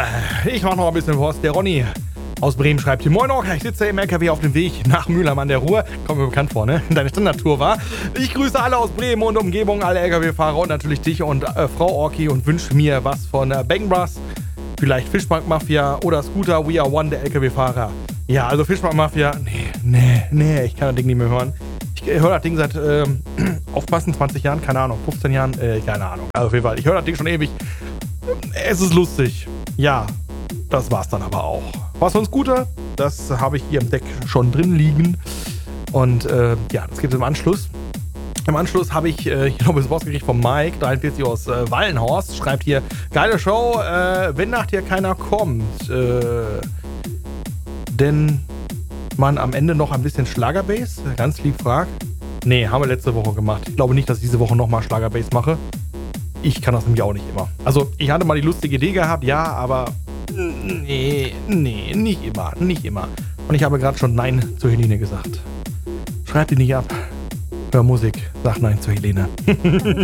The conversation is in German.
ich mach noch ein bisschen was. Der Ronny aus Bremen schreibt hier: Moin auch, ich sitze im LKW auf dem Weg nach Mülheim an der Ruhr. Kommt mir bekannt vor, ne? Deine Standardtour war. Ich grüße alle aus Bremen und Umgebung, alle LKW-Fahrer und natürlich dich und Frau Orki und wünsche mir was von Bang Bros. Vielleicht Fischbank Mafia oder Scooter We Are One, der LKW-Fahrer. Ja, also Fischbank Mafia, nee, ich kann das Ding nicht mehr hören. Ich höre das Ding seit, aufpassen, 20 Jahren, keine Ahnung, 15 Jahren, keine Ahnung. Also auf jeden Fall, ich höre das Ding schon ewig. Es ist lustig. Ja, das war's dann aber auch. Was von Scooter, das habe ich hier im Deck schon drin liegen. Und ja, das gibt es im Anschluss. Im Anschluss habe ich hier noch ein bisschen rausgekriegt vom Mike, 43 aus Wallenhorst. Schreibt hier: geile Show, wenn nach dir keiner kommt, denn man am Ende noch ein bisschen Schlagerbass? Ganz lieb fragt. Nee, haben wir letzte Woche gemacht. Ich glaube nicht, dass ich diese Woche nochmal Schlagerbass mache. Ich kann das nämlich auch nicht immer. Also, ich hatte mal die lustige Idee gehabt, ja, aber nee, nicht immer. Und ich habe gerade schon Nein zur Helene gesagt. Schreib die nicht ab. Hör Musik, sag Nein zur Helene.